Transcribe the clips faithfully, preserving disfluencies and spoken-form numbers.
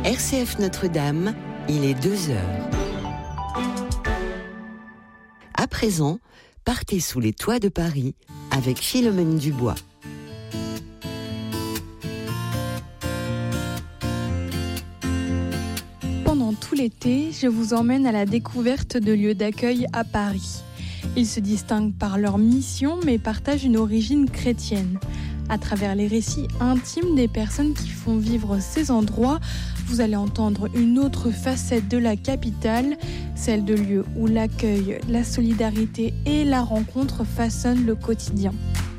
R C F Notre-Dame, il est deux heures. À présent, partez sous les toits de Paris avec Philomène Dubois. Pendant tout l'été, je vous emmène à la découverte de lieux d'accueil à Paris. Ils se distinguent par leur mission, mais partagent une origine chrétienne. À travers les récits intimes des personnes qui font vivre ces endroits, vous allez entendre une autre facette de la capitale, celle de lieux où l'accueil, la solidarité et la rencontre façonnent le quotidien.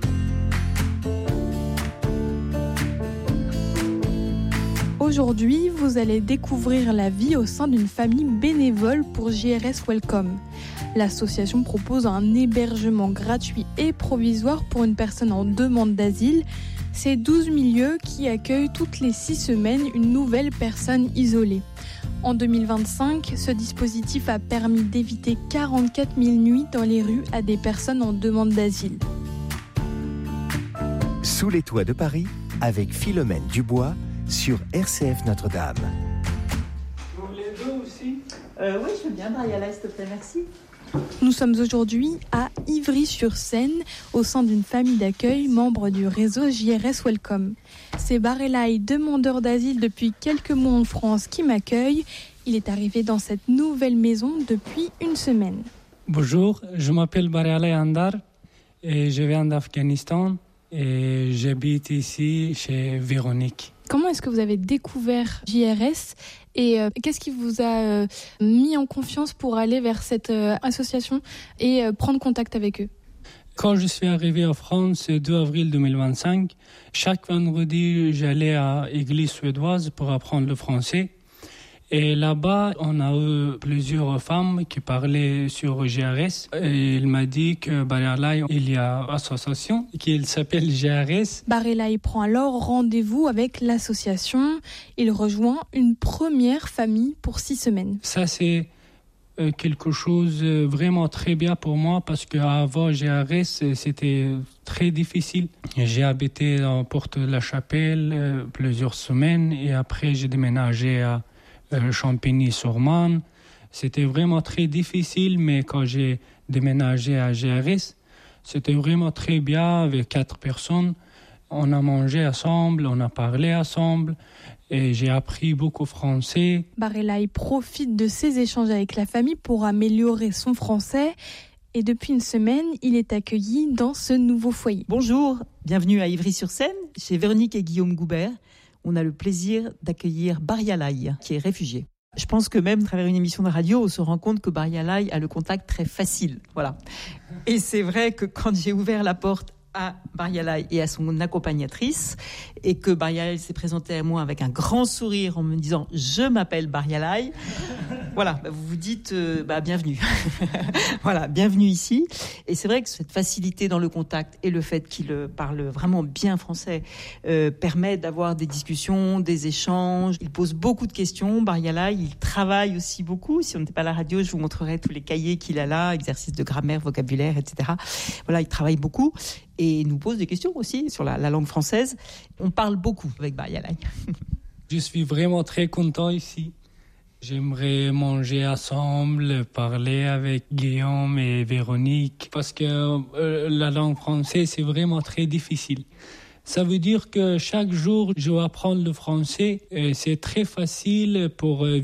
Aujourd'hui, vous allez découvrir la vie au sein d'une famille bénévole pour J R S Welcome. L'association propose un hébergement gratuit et provisoire pour une personne en demande d'asile. C'est douze milieux qui accueillent toutes les six semaines une nouvelle personne isolée. En deux mille vingt-cinq, ce dispositif a permis d'éviter quarante-quatre mille nuits dans les rues à des personnes en demande d'asile. Sous les toits de Paris, avec Philomène Dubois, sur R C F Notre-Dame. Vous voulez deux aussi ? euh, Oui, je veux bien, Mariala, s'il te plaît, merci. Nous sommes aujourd'hui à Ivry-sur-Seine, au sein d'une famille d'accueil, membre du réseau J R S Welcome. C'est Barelay, demandeur d'asile depuis quelques mois en France, qui m'accueille. Il est arrivé dans cette nouvelle maison depuis une semaine. Bonjour, je m'appelle Barelay Andar et je viens d'Afghanistan et j'habite ici chez Véronique. Comment est-ce que vous avez découvert J R S et euh, qu'est-ce qui vous a euh, mis en confiance pour aller vers cette euh, association et euh, prendre contact avec eux ? Quand je suis arrivé en France le deux avril deux mille vingt-cinq, chaque vendredi, j'allais à l'église suédoise pour apprendre le français. Et là-bas, on a eu plusieurs femmes qui parlaient sur J R S. Et il m'a dit que Barelay, il y a une association qui s'appelle J R S. Barelay prend alors rendez-vous avec l'association. Il rejoint une première famille pour six semaines. Ça, c'est quelque chose de vraiment très bien pour moi parce qu'avant J R S, c'était très difficile. J'ai habité dans Porte-la-Chapelle plusieurs semaines et après, j'ai déménagé à Champigny-sur-Marne. C'était vraiment très difficile, mais quand j'ai déménagé à J R S, c'était vraiment très bien avec quatre personnes. On a mangé ensemble, on a parlé ensemble et j'ai appris beaucoup français. Barelay profite de ces échanges avec la famille pour améliorer son français. Et depuis une semaine, il est accueilli dans ce nouveau foyer. Bonjour, bienvenue à Ivry-sur-Seine, chez Véronique et Guillaume Goubert. On a le plaisir d'accueillir Barelay, qui est réfugié. Je pense que même à travers une émission de radio, on se rend compte que Barelay a le contact très facile. Voilà. Et c'est vrai que quand j'ai ouvert la porte à Barelay et à son accompagnatrice, et que Barelay s'est présenté à moi avec un grand sourire en me disant « Je m'appelle Barelay », voilà, bah vous vous dites euh, bah, bienvenue. Voilà, bienvenue ici. Et c'est vrai que cette facilité dans le contact et le fait qu'il parle vraiment bien français euh, permet d'avoir des discussions, des échanges. Il pose beaucoup de questions. Barelay, il travaille aussi beaucoup. Si on n'était pas à la radio, je vous montrerai tous les cahiers qu'il a là, exercices de grammaire, vocabulaire, et cetera. Voilà, il travaille beaucoup et il nous pose des questions aussi sur la, la langue française. On parle beaucoup avec Barelay. Je suis vraiment très content ici. J'aimerais manger ensemble, parler avec Guillaume et Véronique, parce que euh, la langue française, c'est vraiment très difficile. Ça veut dire que chaque jour, je dois apprendre le français et c'est très facile pour euh,